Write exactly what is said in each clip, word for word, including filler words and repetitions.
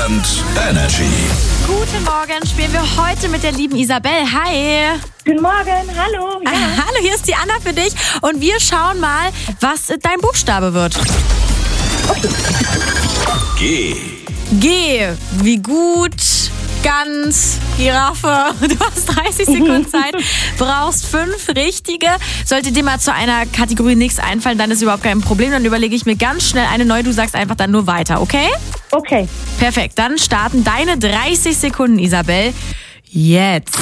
Stadtland Energy. Guten Morgen, spielen wir heute mit der lieben Isabel. Hi. Guten Morgen, hallo. Ja. Ah, hallo, hier ist die Anna für dich. Und wir schauen mal, was dein Buchstabe wird. Okay. G. G, wie gut, ganz, Giraffe. Du hast dreißig Sekunden Zeit, brauchst fünf richtige. Sollte dir mal zu einer Kategorie nichts einfallen, dann ist überhaupt kein Problem. Dann überlege ich mir ganz schnell eine neue. Du sagst einfach dann nur weiter, okay? Okay. Perfekt, dann starten deine dreißig Sekunden, Isabel. Jetzt.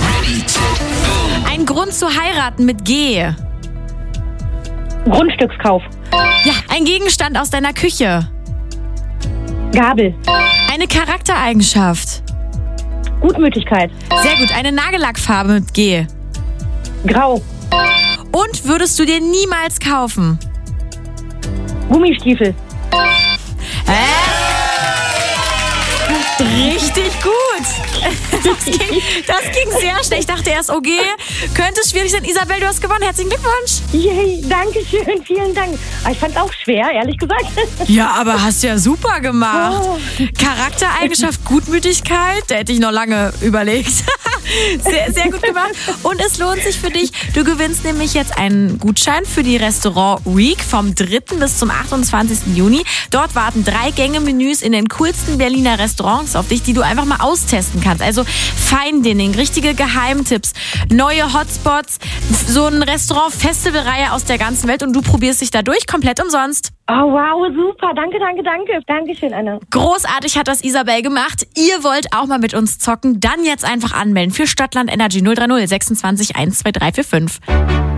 Ein Grund zu heiraten mit G. Grundstückskauf. Ja, ein Gegenstand aus deiner Küche. Gabel. Eine Charaktereigenschaft. Gutmütigkeit. Sehr gut, eine Nagellackfarbe mit G. Grau. Und würdest du dir niemals kaufen? Gummistiefel. Hä? Richtig gut. Das ging, das ging sehr schnell. Ich dachte erst, okay, könnte es schwierig sein. Isabel, du hast gewonnen. Herzlichen Glückwunsch. Yay, danke schön, vielen Dank. Aber ich fand es auch schwer, ehrlich gesagt. Ja, aber hast ja super gemacht. Oh. Charaktereigenschaft, Gutmütigkeit, da hätte ich noch lange überlegt. Sehr, sehr gut gemacht. Und es lohnt sich für dich. Du gewinnst nämlich jetzt einen Gutschein für die Restaurant Week vom dritten bis zum achtundzwanzigsten Juni. Dort warten drei Gänge-Menüs in den coolsten Berliner Restaurants auf dich, die du einfach mal austesten kannst. Also Feindining, richtige Geheimtipps, neue Hotspots, so ein Restaurant-Festivalreihe aus der ganzen Welt und du probierst dich da durch, komplett umsonst. Oh, wow, super. Danke, danke, danke. Dankeschön, Anna. Großartig hat das Isabel gemacht. Ihr wollt auch mal mit uns zocken? Dann jetzt einfach anmelden für Stadtland Energy null drei null sechsundzwanzig eins zwei drei vier fünf.